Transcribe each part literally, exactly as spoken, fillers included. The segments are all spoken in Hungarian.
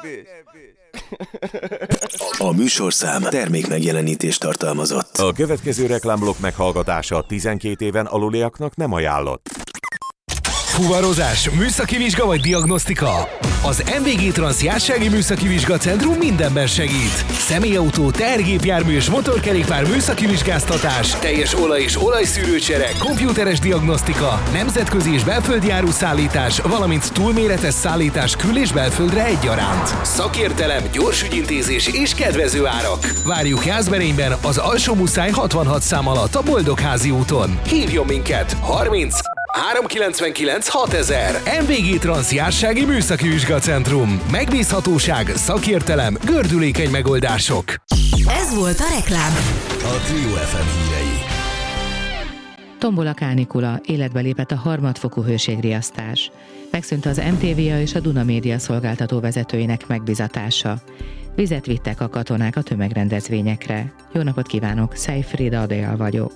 A műsorszám termék megjelenítést tartalmazott. A következő reklámblokk meghallgatása tizenkét éven aluliaknak nem ajánlott. Fuvarozás, műszaki vizsga vagy diagnosztika? Az em vé gé Trans Jársági Műszaki Vizsgacentrum mindenben segít. Személyautó, tehergépjármű és motorkerékpár műszaki vizsgáztatás, teljes olaj- és olajszűrőcsere, komputeres diagnosztika, nemzetközi és belföldi áruszállítás, valamint túlméretes szállítás kül- és belföldre egyaránt. Szakértelem, gyors ügyintézés és kedvező árak. Várjuk Jászberényben az Alsó-Muszáj hatvanhat szám alatt a Boldogházi úton. Hívjon minket! harminc háromszázkilencvenkilenc hatezer. em vé gé Trans Jársági Műszaki Vizsgacentrum. Megbízhatóság, szakértelem, gördülékeny megoldások. Ez volt a reklám. A Trio ef em hírei. Tombol a kánikula, életbe lépett a harmadfokú hőségriasztás. Megszűnt az em té vé á és a Duna Média szolgáltató vezetőinek megbizatása. Vizet vittek a katonák a tömegrendezvényekre. Jó napot kívánok, Szejfrida Adél vagyok.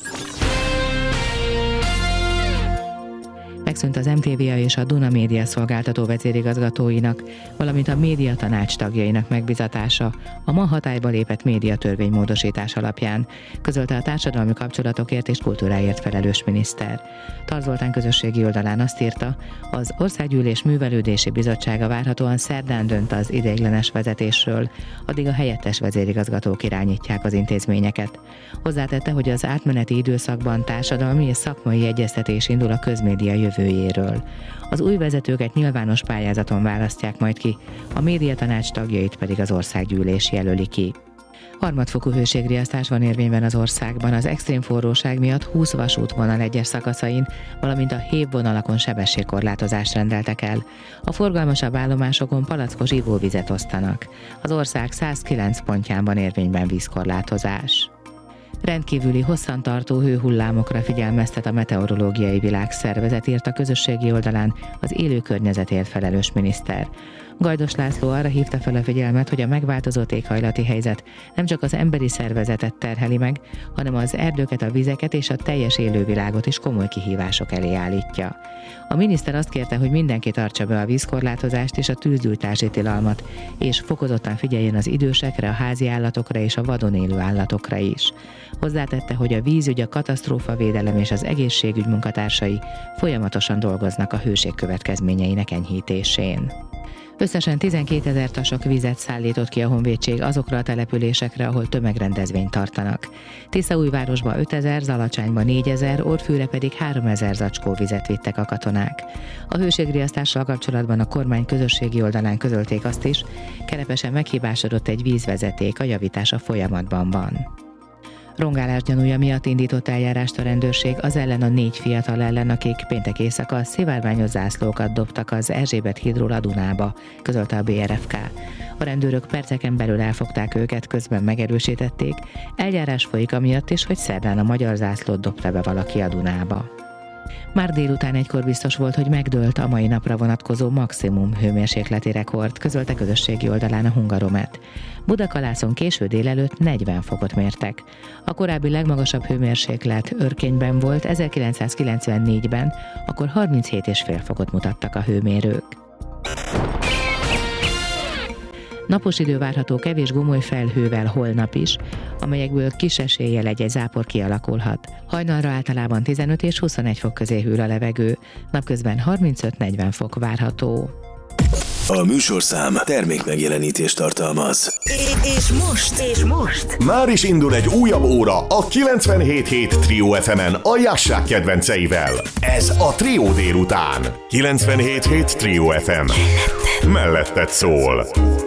Megszűnt az em té vé á és a Duna Média szolgáltató vezérigazgatóinak, valamint a média tanács tagjainak megbizatása a ma hatályba lépett médiatörvénymódosítás alapján, közölte a társadalmi kapcsolatokért és kultúráért felelős miniszter. Tarz Zoltán közösségi oldalán azt írta, az Országgyűlés Művelődési Bizottsága várhatóan szerdán dönt az ideiglenes vezetésről, addig a helyettes vezérigazgatók irányítják az intézményeket. Hozzátette, hogy az átmeneti időszakban társadalmi és szakmai egyeztetés indul a közmédia jövőjéről. Az új vezetőket nyilvános pályázaton választják majd ki, a médiatanács tagjait pedig az országgyűlés jelöli ki. Harmadfokú hőségriasztás van érvényben az országban, az extrém forróság miatt húsz vasútvonal egyes szakaszain, valamint a hévvonalakon sebességkorlátozást rendeltek el. A forgalmasabb állomásokon palackos ivóvizet osztanak. Az ország százkilenc pontján van érvényben vízkorlátozás. Rendkívüli hosszantartó hőhullámokra figyelmeztet a Meteorológiai Világszervezet, írt a közösségi oldalán az élő környezetért felelős miniszter. Gajdos László arra hívta fel a figyelmet, hogy a megváltozott éghajlati helyzet nem csak az emberi szervezetet terheli meg, hanem az erdőket, a vizeket és a teljes élővilágot is komoly kihívások elé állítja. A miniszter azt kérte, hogy mindenki tartsa be a vízkorlátozást és a tűzgyújtási tilalmat, és fokozottan figyeljen az idősekre, a házi állatokra és a vadon élő állatokra is. Hozzátette, hogy a vízügy, a katasztrófavédelem és az egészségügy munkatársai folyamatosan dolgoznak a hőség következményeinek enyhítésén. Összesen tizenkétezer tasak vizet szállított ki a honvédség azokra a településekre, ahol tömegrendezvényt tartanak. Tiszaújvárosba ötezer, Zalacsányba négyezer, Orrfűre pedig háromezer zacskó vizet vittek a katonák. A hőségriasztással kapcsolatban a kormány közösségi oldalán közölték azt is, Kerepesen meghibásodott egy vízvezeték, a javítása folyamatban van. Rongálás gyanúja miatt indított eljárást a rendőrség az ellen a négy fiatal ellen, akik péntek éjszaka szivárványos zászlókat dobtak az Erzsébet hídról a Dunába, közölte a bé er ef ká. A rendőrök perceken belül elfogták őket, közben megerősítették, eljárás folyik amiatt is, hogy szerdán a magyar zászlót dobta be valaki a Dunába. Már délután egykor biztos volt, hogy megdőlt a mai napra vonatkozó maximum hőmérsékleti rekord, közölte közösségi oldalán a Hungaromet. Budakalászon késő délelőtt negyven fokot mértek. A korábbi legmagasabb hőmérséklet Örkényben volt ezerkilencszázkilencvennégyben, akkor harminchét egész öt fokot mutattak a hőmérők. Napos idő várható kevés gomoly felhővel holnap is, amelyekből kis eséllyel egy-egy zápor kialakulhat. Hajnalra általában tizenöt és huszonegy fok közé hűl a levegő, napközben harmincöt-negyven fok várható. A műsorszám termék megjelenítést tartalmaz. És most, és most. Már is indul egy újabb óra a kilencvenhét hét Trio ef emen a Jásság kedvenceivel. Ez a Trio délután. kilencvenhét hét Trio ef em. Melletted szól.